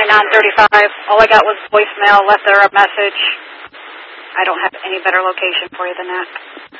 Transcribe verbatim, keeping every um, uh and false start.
going on thirty-five. All I got was voicemail, left there a message. I don't have any better location for you than that.